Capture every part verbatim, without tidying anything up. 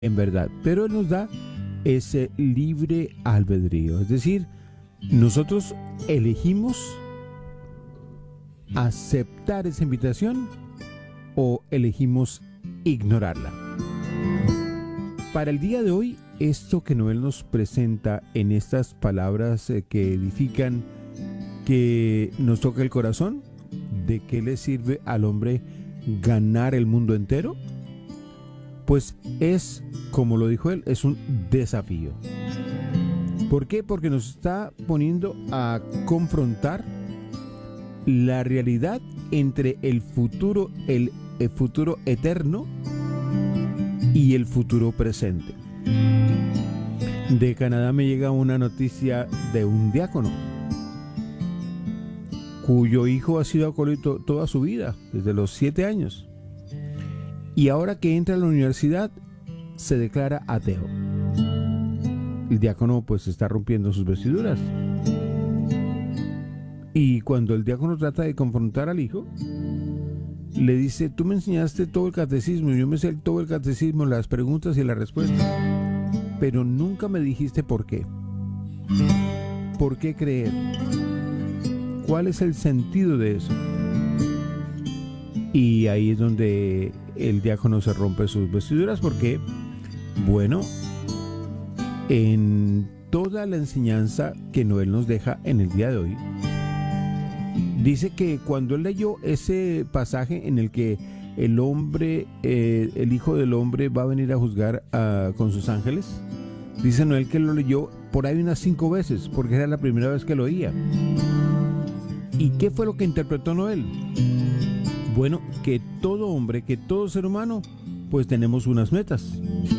en verdad, pero Él nos da ese libre albedrío. Es decir, nosotros elegimos aceptar esa invitación o elegimos ignorarla. Para el día de hoy, esto que Noel nos presenta en estas palabras eh, que edifican, que nos toca el corazón, ¿de qué le sirve al hombre ganar el mundo entero? Pues es, como lo dijo él, es un desafío. ¿Por qué? Porque nos está poniendo a confrontar la realidad entre el futuro, el, el futuro eterno y el futuro presente. De Canadá me llega una noticia de un diácono cuyo hijo ha sido acólito toda su vida, desde los siete años. Y ahora que entra a la universidad, se declara ateo. El diácono pues está rompiendo sus vestiduras. Y cuando el diácono trata de confrontar al hijo, le dice: tú me enseñaste todo el catecismo, yo me sé todo el catecismo, las preguntas y las respuestas, pero nunca me dijiste por qué. ¿Por qué creer? ¿Cuál es el sentido de eso? Y ahí es donde el diácono se rompe sus vestiduras, porque, bueno, en toda la enseñanza que Noel nos deja en el día de hoy, dice que cuando él leyó ese pasaje en el que el hombre, eh, el Hijo del Hombre va a venir a juzgar uh, con sus ángeles, dice Noel que lo leyó por ahí unas cinco veces, porque era la primera vez que lo oía. ¿Y qué fue lo que interpretó Noel? Bueno, que todo hombre, que todo ser humano, pues tenemos unas metas.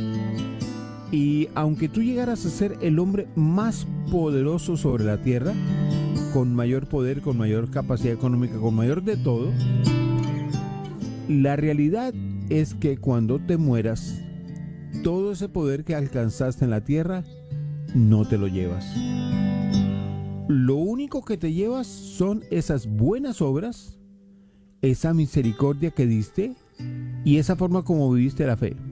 Y aunque tú llegaras a ser el hombre más poderoso sobre la tierra, con mayor poder, con mayor capacidad económica, con mayor de todo, la realidad es que cuando te mueras, todo ese poder que alcanzaste en la tierra, no te lo llevas. Lo único que te llevas son esas buenas obras, esa misericordia que diste y esa forma como viviste la fe.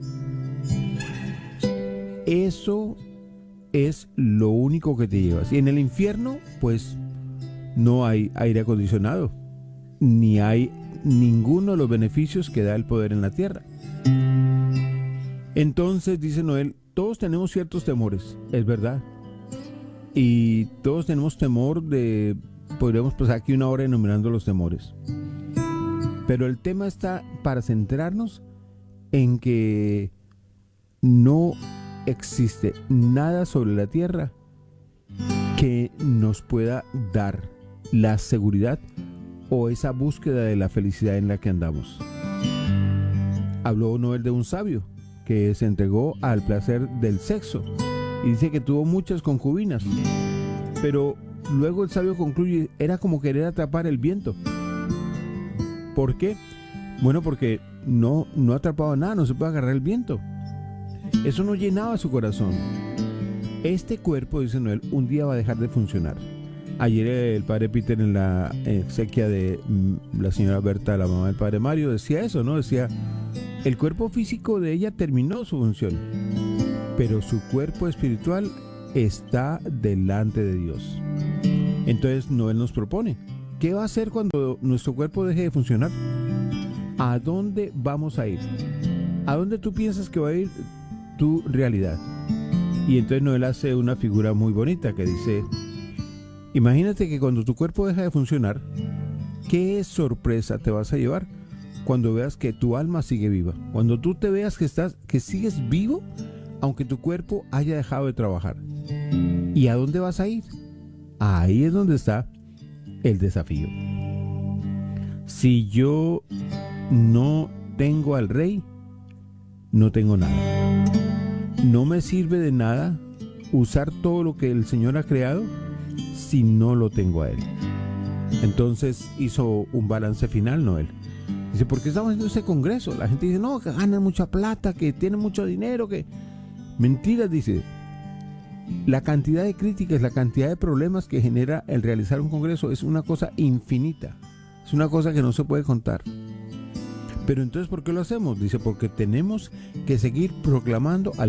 Eso es lo único que te llevas. Y en el infierno, pues, no hay aire acondicionado, ni hay ninguno de los beneficios que da el poder en la tierra. Entonces, dice Noel, todos tenemos ciertos temores, es verdad. Y todos tenemos temor de... Podríamos pasar aquí una hora enumerando los temores. Pero el tema está para centrarnos en que no existe nada sobre la tierra que nos pueda dar la seguridad o esa búsqueda de la felicidad en la que andamos. Habló Noel de un sabio que se entregó al placer del sexo y dice que tuvo muchas concubinas, pero luego el sabio concluye: era como querer atrapar el viento. ¿Por qué? Bueno, porque no, no atrapaba nada, no se puede agarrar el viento. Eso no llenaba su corazón. Este cuerpo, dice Noel, un día va a dejar de funcionar. Ayer el padre Peter, en la exequia de la señora Berta, la mamá del padre Mario, decía eso, ¿no? Decía: el cuerpo físico de ella terminó su función, pero su cuerpo espiritual está delante de Dios. Entonces Noel nos propone: ¿qué va a hacer cuando nuestro cuerpo deje de funcionar? ¿A dónde vamos a ir? ¿A dónde tú piensas que va a ir tu realidad? Y entonces Noel hace una figura muy bonita que dice: imagínate que cuando tu cuerpo deja de funcionar, ¿qué sorpresa te vas a llevar cuando veas que tu alma sigue viva? Cuando tú te veas que estás, que sigues vivo, aunque tu cuerpo haya dejado de trabajar. ¿Y a dónde vas a ir? Ahí es donde está el desafío. Si yo no tengo al rey, no tengo nada. No me sirve de nada usar todo lo que el Señor ha creado si no lo tengo a Él. Entonces hizo un balance final Noel. Dice: ¿por qué estamos haciendo este congreso? La gente dice: no, que ganan mucha plata, que tienen mucho dinero, que... Mentiras, dice. La cantidad de críticas, la cantidad de problemas que genera el realizar un congreso es una cosa infinita. Es una cosa que no se puede contar. Pero entonces, ¿por qué lo hacemos? Dice, porque tenemos que seguir proclamando al